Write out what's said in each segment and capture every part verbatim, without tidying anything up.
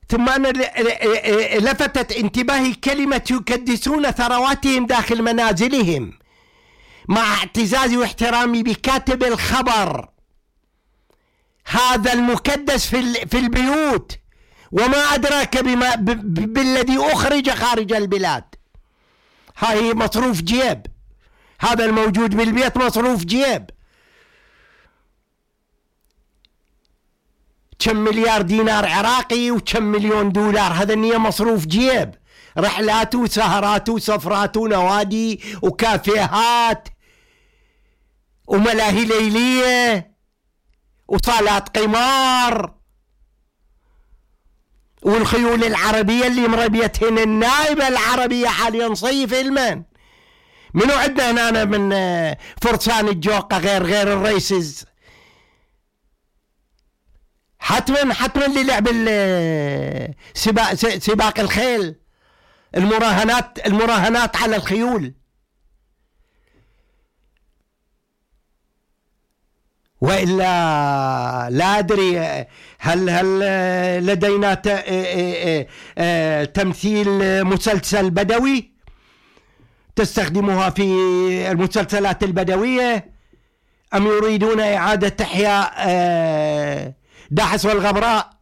ثم أنا لفتت انتباهي كلمة يكدسون ثرواتهم داخل منازلهم، مع اعتزازي واحترامي بكاتب الخبر. هذا المكدس في في البيوت، وما أدراك بما بالذي أخرج خارج البلاد. هاي مصروف جيب، هذا الموجود بالبيت مصروف جيب. كم مليار دينار عراقي وكم مليون دولار، هذا النية مصروف جيب، رحلات وسهرات وسفرات ونوادي وكافيهات وملاهي ليلية وصالات قمار، والخيول العربية اللي مربيتهن النائبة العربية حاليا صيف المن. منو عندنا هنا من فرسان الجوقة غير غير الريسز؟ حتما حتما اللي لعب سباق سباق الخيل، المراهنات المراهنات على الخيول. وإلا لا أدري هل هل لدينا تمثيل مسلسل بدوي تستخدمها في المسلسلات البدوية، أم يريدون إعادة إحياء داحس والغبراء؟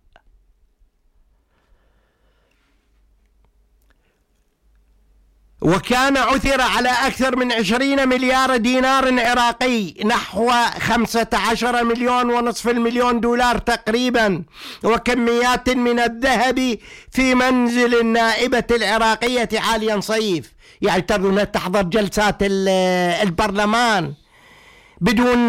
وكان عثر على أكثر من عشرين مليار دينار عراقي، نحو خمسة عشر مليون ونصف المليون دولار تقريبا، وكميات من الذهب في منزل النائبة العراقية عاليا صيف. يعني ترى تحضر جلسات البرلمان بدون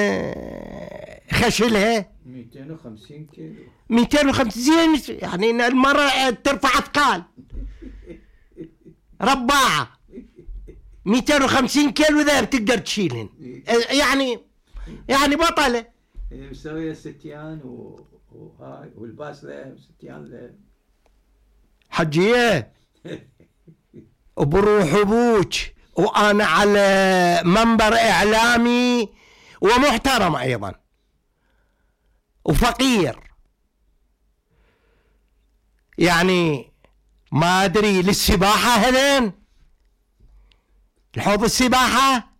خشلها. مئتين وخمسين كيلو مئتين وخمسين، يعني المرة ترفع أثقال رباعة. مئتين وخمسين كيلو ذهب تقدر تشيلهن، يعني يعني بطلة. مسوية ستيان وهاي والباس ذهب، ستيان ذهب حجية وبروح ابوك، وانا على منبر اعلامي ومحترم ايضا وفقير، يعني ما ادري للسباحة هذين، الحوض السباحة.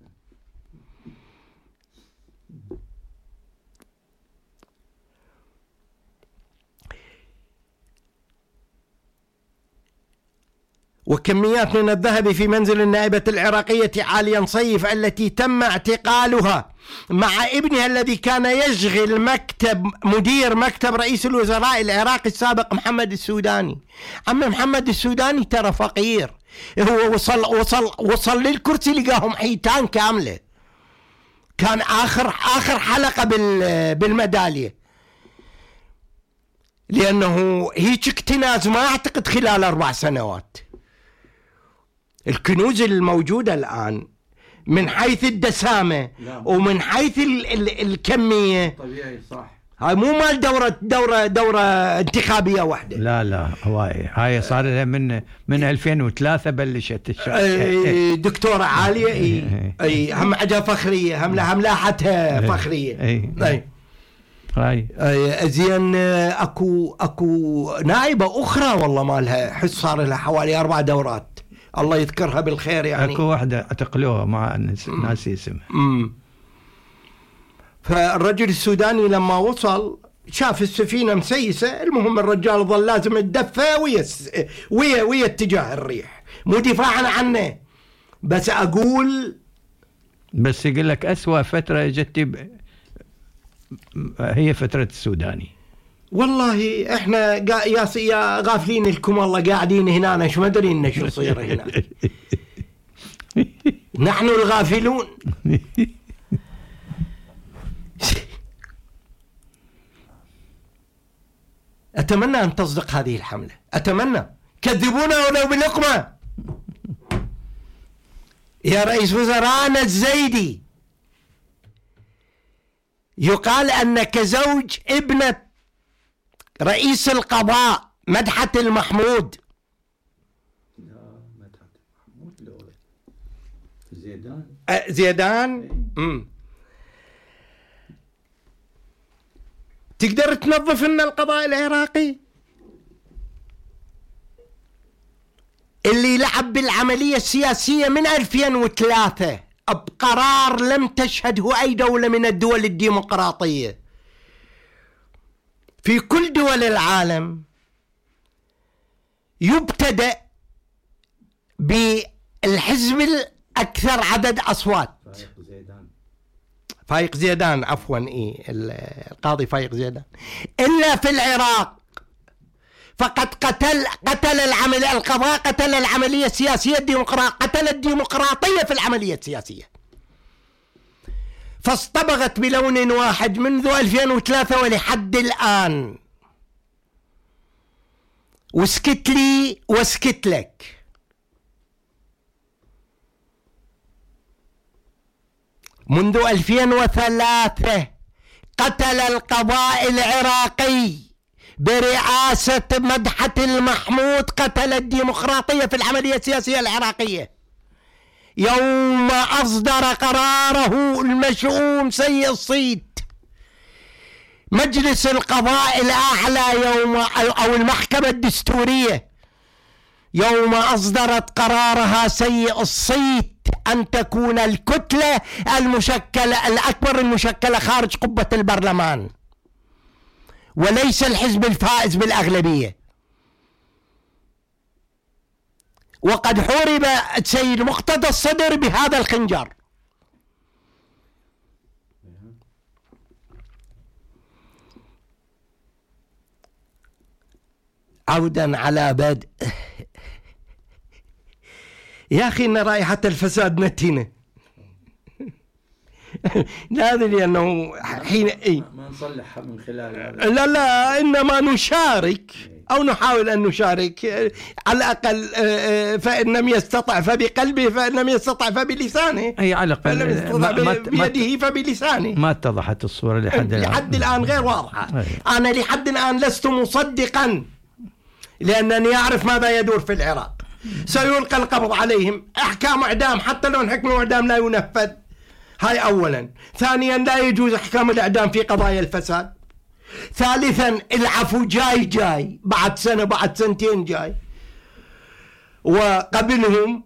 وكميات من الذهب في منزل النائبة العراقية عاليا صيف التي تم اعتقالها مع ابنها الذي كان يشغل مكتب مدير مكتب رئيس الوزراء العراقي السابق محمد السوداني. عم محمد السوداني ترى فقير، هو وصل وصل وصل للكرسي لقاهم حيتان كاملة، كان آخر آخر حلقة بالميدالية، لأنه هيك اكتناز ما أعتقد خلال أربع سنوات. الكنوز الموجودة الآن من حيث الدسامة ومن حيث ال ال الكمية طبيعي صح، هاي مو مال دورة دورة دورة انتخابية واحدة. لا لا هواي، هاي صار لها من من ألفين وثلاثة بلشت الشغل. دكتورة عالية اي اي هم عندها فخرية، هم هم لاحتها فخرية. اي اي هاي زين. اكو اكو نائبة اخرى والله مالها حس صار لها حوالي اربع دورات، الله يذكرها بالخير. يعني اكو واحدة اعتقلوها مع ناسي اسمها. امم فالرجل السوداني لما وصل شاف السفينة مسيسة، المهم الرجال ظل لازم يتدفى ويا ويا ويا اتجاه الريح، مو دفاعا عنه، بس اقول بس يقول لك اسوأ فترة اجت ب... هي فترة السوداني. والله احنا قا... يا يا غافلين لكم والله، قاعدين هنا شو ما ادري لنا شو يصير هنا. نحن الغافلون. اتمنى ان تصدق هذه الحملة، اتمنى. كذبونا ولو بلقمة. يا رئيس وزراءنا الزيدي، يقال انك زوج ابنة رئيس القضاء مدحت المحمود. لا مدحت المحمود لو زيدان. أه زيدان. امم تقدر تنظف لنا القضاء العراقي؟ اللي لعب بالعملية السياسية من ألفين وثلاثة بقرار لم تشهده أي دولة من الدول الديمقراطية في كل دول العالم، يبتدأ بالحزب الأكثر عدد أصوات. فايق زيدان فايق زيدان عفوا إيه القاضي فايق زيدان. إلا في العراق فقد قتل قتل العمل القضاء قتل العملية السياسية الديمقراطية، قتل الديمقراطية في العملية السياسية، فاصطبغت بلون واحد منذ ألفين وثلاثة ولحد الآن. وسكت لي وسكت لك. منذ ألفين وثلاثة قتل القضاء العراقي برئاسة مدحت المحمود قتل الديمقراطية في العملية السياسية العراقية يوم أصدر قراره المشؤوم سيء الصيت. مجلس القضاء الأعلى يوم أو المحكمة الدستورية يوم أصدرت قرارها سيء الصيت أن تكون الكتلة المشكلة الأكبر المشكلة خارج قبة البرلمان وليس الحزب الفائز بالأغلبية. وقد حورب السيد مقتدى الصدر بهذا الخنجر. عودا على بدء، يا أخي إن رائحة الفساد نتنة. لا أدري أنه حين إيه ما نصلحها من خلال لا لا إنما نشارك أو نحاول أن نشارك على الأقل، فإن لم يستطع فبقلبه، فإن لم يستطع فبلسانه، أي على الأقل فإن لم يستطع بيده فبلسانه. ما اتضحت الصورة لحد الآن. لحد الآن غير واضحة. أي. أنا لحد الآن لست مصدقا لأنني أعرف ماذا يدور في العراق. سيلقى القبض عليهم، أحكام إعدام حتى لو حكم إعدام لا ينفذ، هاي أولا. ثانيا لا يجوز أحكام الإعدام في قضايا الفساد. ثالثا العفو جاي جاي بعد سنة بعد سنتين جاي. وقبلهم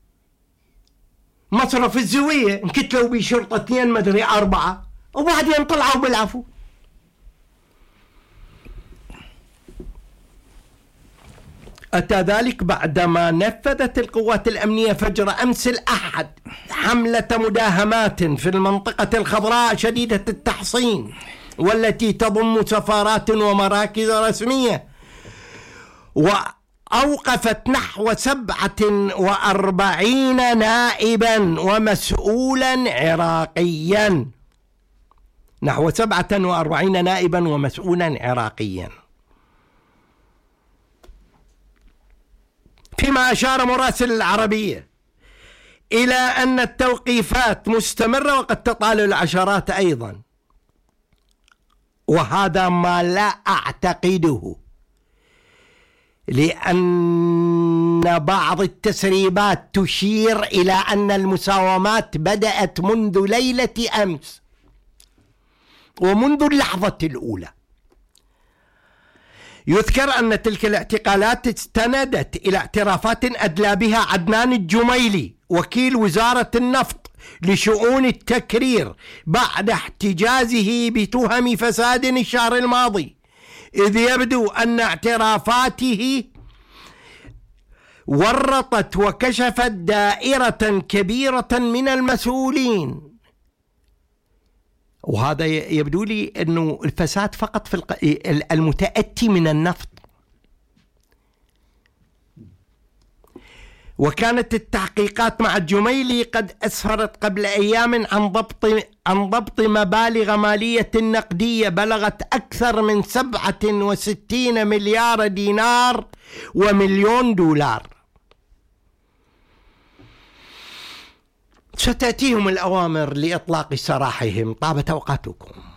مصرف الزوية انكتلوا بشرطة اثنين مدري أربعة وبعدين طلعوا بالعفو. أتى ذلك بعدما نفذت القوات الأمنية فجر أمس الأحد حملة مداهمات في المنطقة الخضراء شديدة التحصين والتي تضم سفارات ومراكز رسمية، وأوقفت نحو سبعة وأربعين نائبا ومسؤولا عراقيا، نحو سبعة وأربعين نائبا ومسؤولا عراقيا. فيما أشار مراسل العربية إلى أن التوقيفات مستمرة وقد تطال العشرات أيضا، وهذا ما لا أعتقده، لأن بعض التسريبات تشير إلى أن المساومات بدأت منذ ليلة أمس ومنذ اللحظة الأولى. يذكر أن تلك الاعتقالات استندت إلى اعترافات أدلى بها عدنان الجميلي وكيل وزارة النفط لشؤون التكرير بعد احتجازه بتهم فساد الشهر الماضي، إذ يبدو أن اعترافاته ورطت وكشفت دائرة كبيرة من المسؤولين. وهذا يبدو لي أنه الفساد فقط في المتأتي من النفط. وكانت التحقيقات مع الجميلي قد أسفرت قبل أيام عن ضبط عن ضبط مبالغ مالية نقدية بلغت أكثر من سبعة وستين مليار دينار ومليون دولار. ستأتيهم الأوامر لإطلاق سراحهم طابت أوقاتكم.